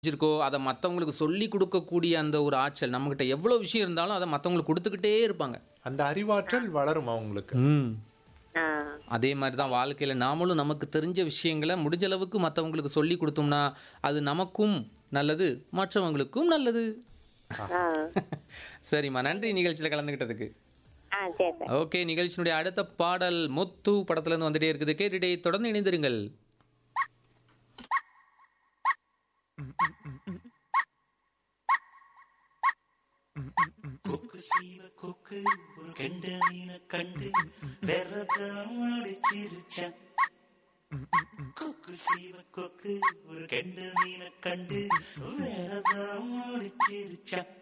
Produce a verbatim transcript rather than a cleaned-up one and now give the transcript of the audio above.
இருக்கோ, அத மத்தவங்களுக்கு சொல்லிக் குடுக்கக்கூடிய அந்த ஒரு ஆற்றல், நம்மகிட்ட எவ்வளோ விஷயம் இருந்தாலும் அத மத்தவங்களுக்கு குடுத்துக்கிட்டே இருப்பாங்க. அந்த அறிவாற்றல் வளரும் அவங்களுக்கு. ம். ஆ. அதே மாரி தான் வாழ்க்கையில நாமளும் நமக்கு தெரிஞ்ச விஷயங்கள முடிஞ்ச அளவுக்கு மத்தவங்களுக்கு சொல்லிக் குடுத்தோம்னா, அது நமக்கும் நல்லது, மற்றவங்களுக்கும் நல்லது. ஆ. சரிம்மா, நன்றி நிகழ்ச்சியில கலந்துக்கிட்டதுக்கு. ஆ சரி சார். ஓகே, நிகழ்ச்சியினுடைய அடுத்த பாடல் முத்து படத்துலருந்து வந்துட்டே இருக்குது. கேட்டுட்டே தொடர்ந்து இணைந்திருங்கள். கொக்கு சீவ கொக்கு ஒரு கெண்ட மீனை கண்டு வெறதான் அடிச்சிருச்சான். கொக்கு சீவ கொக்கு ஒரு கெண்ட மீனை கண்டு வெறதான் அடிச்சிருச்சான்.